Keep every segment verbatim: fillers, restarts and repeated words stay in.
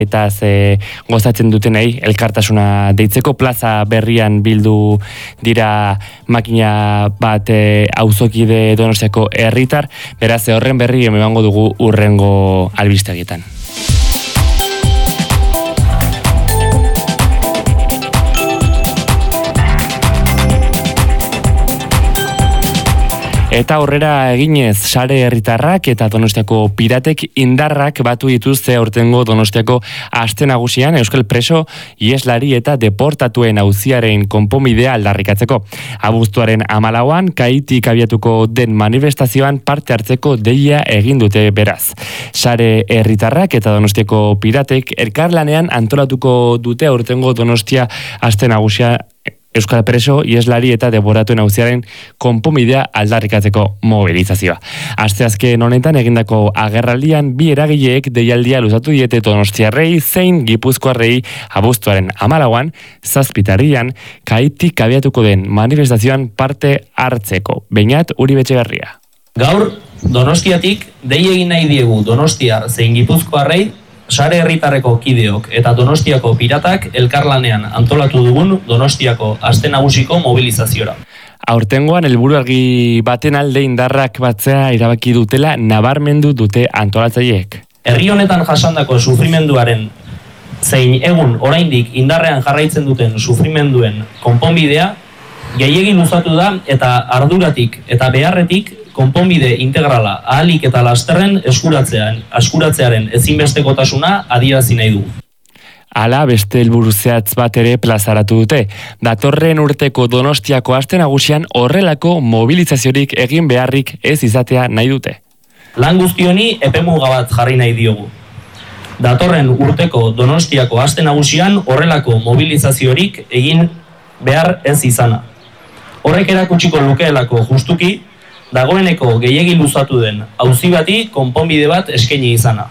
eta ze gozatzen dutenei elkartasuna deitzeko plaza berrian bildu dira makina bat e, auzokide Donostiako herritar, beraz horren berri emango dugu hurrengo albistegietan. Eta aurrera eginez sare herritarrak eta Donostiako piratek indarrak batu dituzte aurtengo Donostiako aste nagusian euskal preso, ieslari eta deportatuen auziaren konponbidea aldarrikatzeko. Abuztuaren hamalauan kaitik abiatuko den manifestazioan parte hartzeko deia egin dute beraz. Sare herritarrak eta Donostiako piratek elkarlanean antolatuko dute aurtengo Donostia aste nagusia euskal preso, ieslari eta deporatuen auziaren konponbidea aldarrikatzeko mobilizazioa. Asteazken honetan egindako agerraldian bi eragileek deialdia luzatu diete donostiarrei zein gipuzkoarrei abuztuaren hamalauan, zazpitarrian, kaitik abiatuko den manifestazioan parte hartzeko. Beñat Uribe Etxeberria. Gaur, Donostiatik dei egin nahi diegu Donostia zein gipuzkoarrei sare herritarreko kideok eta Donostiako piratak elkarlanean antolatu dugun Donostiako aste nagusiko mobilizaziora. Aurtengoan helburu argi baten alde indarrak batzea erabaki dutela nabarmendu dute antolatzaileek. Herri honetan jasandako sufrimenduaren zein egun oraindik indarrean jarraitzen duten sufrimenduen konponbidea gehiegi luzatu da eta arduratik eta beharretik konponbide integrala ahalik eta lasterren eskuratzean, eskuratzearen ezinbestekotasuna adierazi nahi du. Hala beste helburu zehatz bat ere plazaratu dute. Datorren urteko Donostiako aste nagusian horrelako mobilizaziorik egin beharrik ez izatea nahi dute. Lan guzti honi epemuga bat jarri nahi diogu. Datorren urteko Donostiako aste nagusian horrelako mobilizaziorik egin behar ez izana. Horrek erakutsiko lukeelako justuki dagoeneko gehiegi luzatu den auzi bati konponbide bat eskaini izana.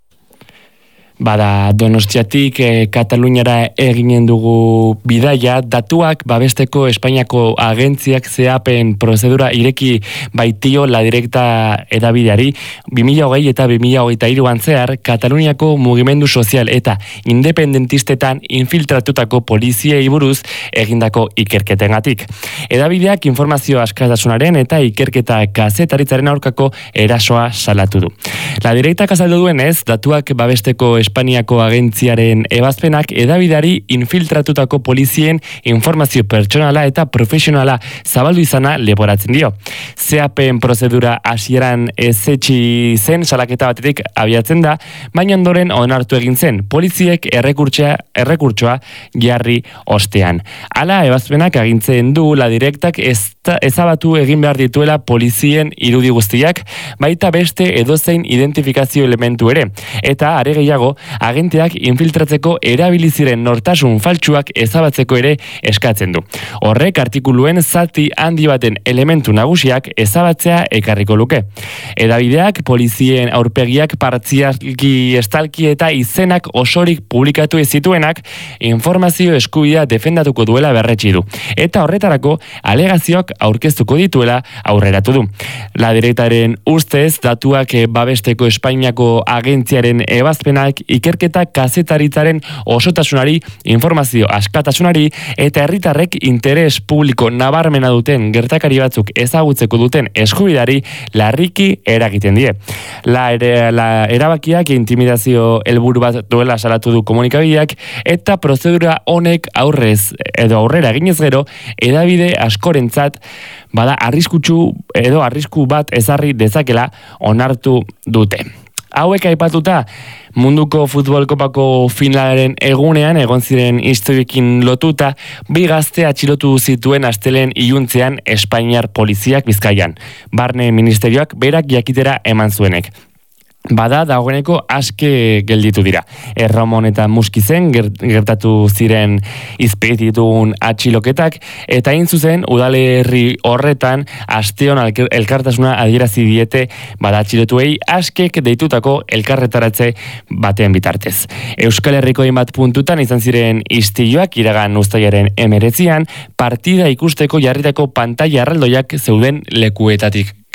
Bada Donostiatik e, Kataluniara eginen dugu bidaia, datuak babesteko Espainiako agentziak zehapen prozedura ireki baitio la direkta edabideari, bi mila hogei eta bi mila hogeita hiruan zehar Kataluniako mugimendu sozial eta independentistetan infiltratutako poliziei buruz egindako ikerketengatik. Edabideak informazio askatasunaren eta ikerketa kazetaritzaren aurkako erasoa salatu du. La direktak azaldu duenez, datuak babesteko Espainiako agentziaren ebazpenak edabideari infiltratutako polizien informazio pertsonala eta profesionala zabaldu izana leporatzen dio. Zehapen prozedura hasieran ezetsi zen salaketa batetik abiatzen da, baina ondoren onartu egin zen, poliziek errekurtsoa errekurtsoa jarri ostean. Hala ebazpenak agintzen du la direktak ezabatu egin behar dituela polizien irudi guztiak, baita beste edozein identifikazio elementu ere, eta are gehiago agenteak infiltratzeko erabili ziren nortasun faltsuak ezabatzeko ere eskatzen du. Horrek artikuluen zati handi baten elementu nagusiak ezabatzea ekarriko luke. Edabideak polizien aurpegiak partzialki estalki eta izenak osorik publikatu ez zituenak informazio eskubidea defendatuko duela berretsi du. Eta horretarako alegazioak aurkeztuko dituela aurreratu du. La direktaren ustez datuak babesteko Espainiako agentziaren ebazpenak ikerketa kazetaritzaren osotasunari, informazio askatasunari eta herritarrek interes publiko nabarmena duten gertakari batzuk ezagutzeko duten eskubidari larriki eragiten die. La, ere, la erabakiak intimidazio helburu bat duela salatu du komunikabideak eta prozedura honek aurrez edo aurrera eginez gero edabide askorentzat bada arriskutsu edo arrisku bat ezarri dezakela onartu dute. Hauek aipatuta, munduko futbol kopako finalaren egunean egon ziren historiekin lotuta, bi gazte atxilotu zituen astelehen iluntzean Espainiar poliziak Bizkaian. Barne ministerioak berak jakitera eman zuenek. Bada dagoeneko aske gelditu dira. Erramon eta Muskizen gertatu ziren izpetitun atxiloketak, eta hain zuzen udalerri horretan asteon elkartasuna adierazi diete bada atxilotuei askek deitutako elkarretaratze baten bitartez. Euskal Herriko hainbat puntutan izan ziren istiloak iragan uztailaren hemeretzian partida ikusteko jarritako pantaila erraldoiak zeuden lekuetatik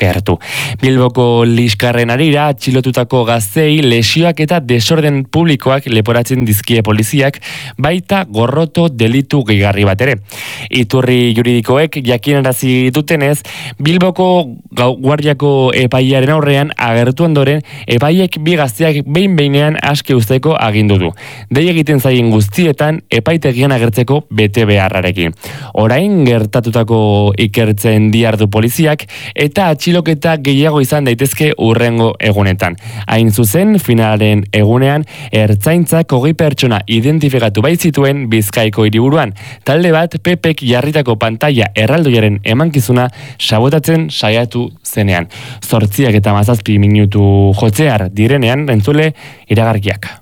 gertu. Bilboko liskarren arira atxilotutako gaztei lesioak eta desorden publikoak leporatzen dizkie poliziak, baita gorroto delitu gehigarri bat ere. Iturri juridikoek jakinarazi dutenez, Bilboko guardiako epaiaren aurrean agertu ondoren, epaiek bi gazteak behin behinean aske uzteko agindu du. Dei egiten zaien guztietan epaitegian agertzeko bete beharrarekin. Orain gertatutako ikertzen diardu poliziak eta atxiloketa gehiago izan daitezke urrengo egunetan. Hain zuzen, finalaren egunean, ertzaintzak hogei pertsona identifikatu baitzituen Bizkaiko hiriburuan. Talde bat Pepek jarritako pantalla erraldoiaren emankizuna sabotatzen saiatu zenean. Zortziak eta mazazpi minutu jotzear direnean entzule iragarkiak.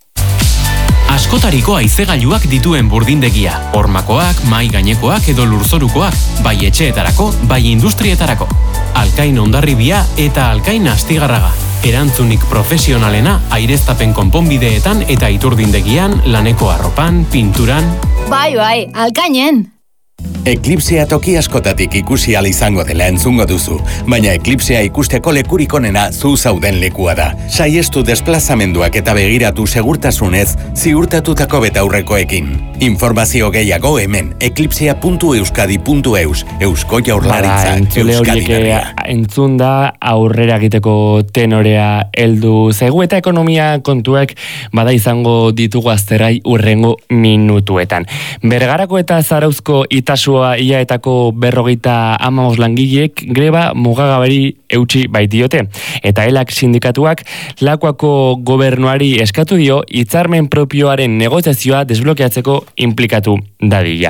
Askotariko haizegailuak dituen burdindegia, hormakoak, mai gainekoak edo lurzorukoak, bai etxeetarako, bai industrietarako. Alkain Hondarribia eta Alkain Astigarraga. Erantzunik profesionalena aireztapen konponbideetan eta iturdindegian, laneko arropan, pinturan. Bai, bai, Alkainen! Eklipsea toki askotatik ikusi ahal izango dela entzungo duzu, baina eklipsea ikusteko lekurik onena zu zauden lekua da. Saiestu desplazamenduak eta begiratu segurtasunez ziurtatutako betaurrekoekin. Informazio gehiago hemen eklipsea puntu euskadi puntu eus, Eusko Jaurlaritza, Euskadi Herria. Entzun da aurrera egiteko tenorea heldu zaigu eta ekonomia kontuek bada izango ditugu azterai urrengo minutuetan. Bergarako eta Zarauzko itasua iaetako berrogeita hamabost langileek greba mugagaberi eutsi baitiote. Eta elak sindikatuak Lakuako gobernuari eskatu dio hitzarmen propioaren negoziazioa desblokeatzeko inplikatu dadila.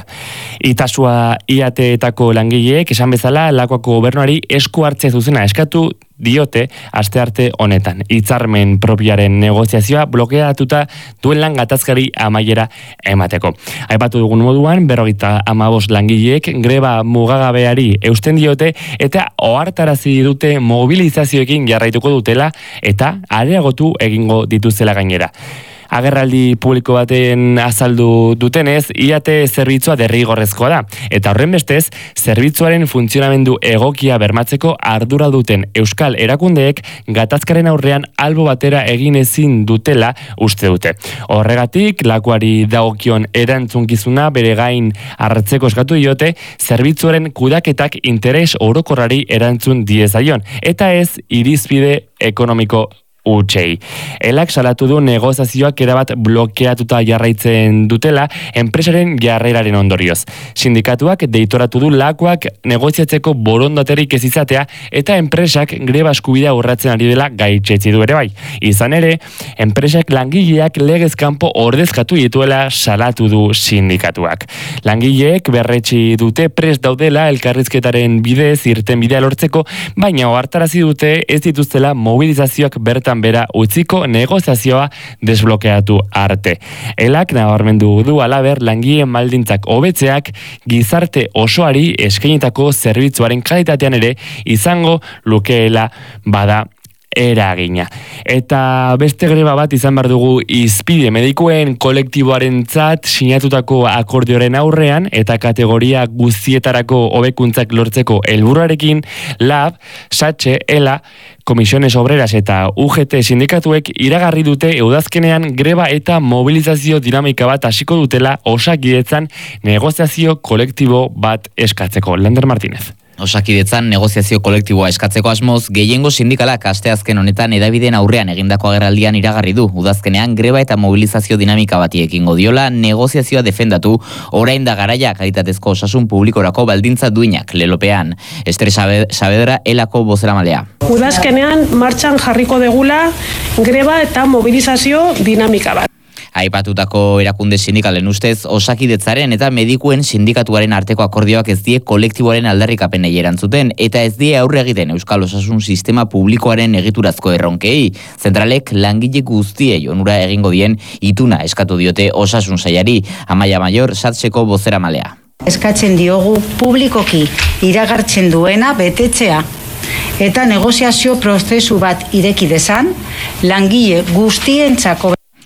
Itasua iateetako langileek esan bezala Lakuako gobernuari esku hartzea zuzena eskatu diote astearte honetan. Hitzarmen propioaren negoziazioa blokeatuta duen lan gatazkari amaiera emateko. Aipatu dugun moduan, berrogeita hamabost langileek greba mugagabeari eusten diote eta ohartarazi dute mobilizazioekin jarraituko dutela eta areagotu egingo dituzela gainera. Agerraldi publiko baten azaldu dutenez, iate zerbitzua derrigorrezkoa da. Eta horren bestez, zerbitzuaren funtzionamendu egokia bermatzeko ardura duten euskal erakundeek gatazkaren aurrean albo batera egin ezin dutela uste dute. Horregatik, Lakuari dagokion erantzunkizuna bere gain hartzeko eskatu diote, zerbitzuaren kudaketak interes orokorrari erantzun diezaion, eta ez irizpide ekonomiko utxei. Elak salatu du negoziazioak erabat blokeatuta jarraitzen dutela enpresaren jarreraren ondorioz. Sindikatuak deitoratu du Lakuak negoziatzeko borondaterik ez izatea eta enpresak greba eskubidea urratzen ari dela gaitzetsi du ere bai. Izan ere, enpresak langileak legez kanpo ordezkatu dituela salatu du sindikatuak. Langileek berretsi dute prest daudela elkarrizketaren bidez irten bidea lortzeko, baina ohartarazi dute ez dituztela mobilizazioak bertan bera utziko negoziazioa desblokeatu arte. Elak nabarmendu du halaber langileen baldintzak hobetzeak gizarte osoari eskainitako zerbitzuaren kalitatean ere izango lukeela bada eragina. Eta beste greba bat izan behar dugu izpide medikuen kolektiboarentzat sinatutako akordioaren aurrean eta kategoria guztietarako hobekuntzak lortzeko helburuarekin Lab, Satxe, Ela, Komisiones Obreras eta U G T sindikatuek iragarri dute udazkenean greba eta mobilizazio dinamika bat hasiko dutela Osakidetzan negoziazio kolektibo bat eskatzeko. Lander Martínez. Osakidetzan negoziazio kolektiboa eskatzeko asmoz, gehiengo sindikalak asteazken honetan hedabideen aurrean egindako agerraldian iragarri du. Udazkenean greba eta mobilizazio dinamika bati ekingo diola, negoziazioa defendatu, orain da garaia kalitatezko osasun publikorako baldintza duinak lelopean. Ester Saavedra Elako bozeramalea. Udazkenean martxan jarriko degula greba eta mobilizazio dinamika bat. Aipatutako erakunde sindikalen ustez, Osakidetzaren eta medikuen sindikatuaren arteko akordioak ez die kolektiboaren aldarrikapenei erantzuten eta ez die aurre egiten Euskal Osasun Sistema Publikoaren egiturazko erronkei. Zentralek langile guztiei onura egingo dien ituna eskatu diote Osasun Sailari. Amaia Maior, Satseko bozeramalea. Eskatzen diogu publikoki iragartzen duena betetzea eta negoziazio prozesu bat ireki dezan langile guztientzako.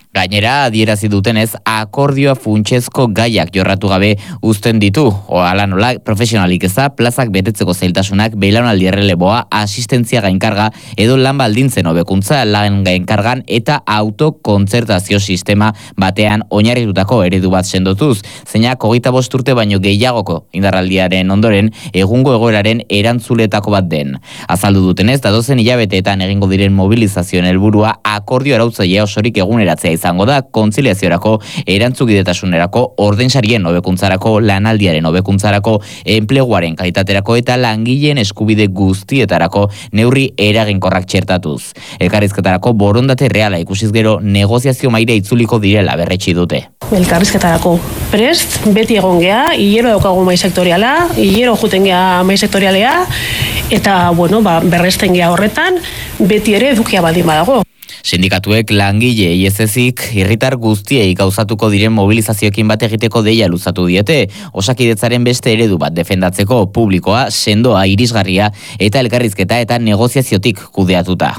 Gainera, adierazi dutenez, akordioa funtsezko gaiak jorratu gabe uzten ditu. Ohala nola, profesionalik eza, plazak betetzeko zailtasunak, belaunaldi erreleboa, asistentzia gainkarga, edo lan baldintzen hobekuntza, lan gainkargan eta autokontzertazio sistema batean oinarritutako eredu bat sendotuz. Zeinak hogeita bost urte baino gehiagoko indarraldiaren ondoren, egungo egoeraren erantzuletako bat den. Azaldu dutenez, datozen hilabeteetan egingo diren mobilizazioen helburua akordio arautzailea osorik eguneratzea izango da, kontziliaziorako, erantzukidetasunerako, ordainsarien hobekuntzarako, lanaldiaren hobekuntzarako, enpleguaren kalitaterako eta langileen eskubide guztietarako neurri eraginkorrak txertatuz. Elkarrizketarako borondate reala ikusiz gero negoziazio maila itzuliko direla berretsi dute. Elkarrizketarako prest, beti egon gea, hilero daukagu mai sektoriala, hilero juten gea mai sektorialea, eta bueno, ba, berresten gea horretan, beti ere edukia baldin badago. Sindikatuek langile ez ezik herritar guztiei gauzatuko diren mobilizazioekin bat egiteko deia luzatu diete. Osakidetzaren beste eredu bat defendatzeko, publikoa, sendoa, irisgarria eta elkarrizketa eta negoziaziotik kudeatuta.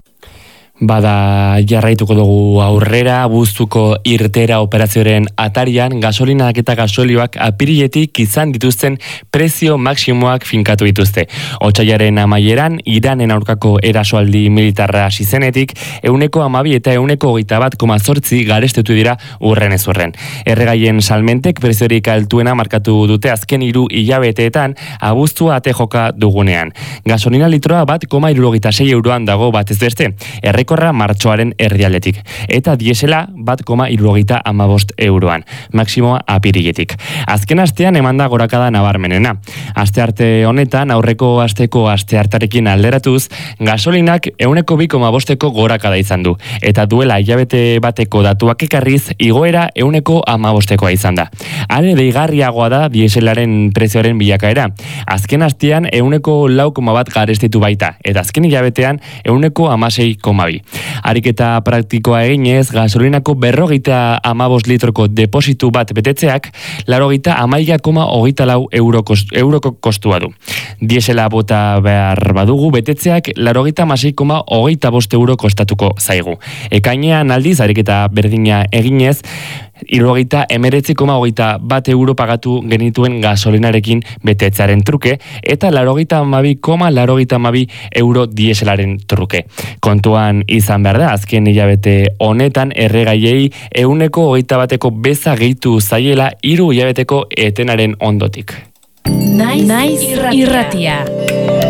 Bada jarraituko dugu aurrera, Abuztuko irtera operazioaren atarian, gasolinak eta gasolioak apiriletik izan dituzten prezio maksimoak finkatu dituzte. Otsailaren amaieran, Iranen aurkako erasoaldi militarra hasi zenetik, euneko amabi eta euneko hogeita bat koma zortzi garestetu dira urren ez urren. Erregaien salmentek preziorik altuena markatu dute azken hiru hilabeteetan abuztua ate joka dugunean. Gasolina litroa bat koma hirurogeita sei euroan dago batez beste, erreko martxoaren erdialetik, eta diesela bat koma hirurogeita hamabost euroan, maksimoa apiriletik. Azken astean emanda gorakada nabarmenena. Astearte honetan, aurreko asteko asteartarekin alderatuz, gasolinak euneko bi koma bosteko gorakada izan du, eta duela hilabete bateko datuak ekarriz, igoera euneko hamabostekoa izan da. Hare deigarriagoa da dieselaren prezioaren bilakaera. Azken astean euneko lau koma bat garestitu baita, eta azken hilabetean euneko hamasei koma bi. Ariketa praktikoa eginez, gasolinako berrogeita hamabost litroko depositu bat betetzeak, larogeita hamaika koma hogeita lau euroko, euroko kostua du. Diesela bota behar badugu betetzeak, larogeita hamasei koma hogeita bost euro kostatuko zaigu. Ekainean aldiz, ariketa berdina eginez, hirurogeita hemeretzi koma hogeita bat euro pagatu genituen gasolinarekin betetzearen truke, eta larogeita hamabi koma larogeita hamabi euro dieselaren truke. Kontuan izan behar da, azken hilabete honetan erregaiei euneko hogeita bateko beza gehitu zaiela hiru hilabeteko etenaren ondotik. Naiz irratia.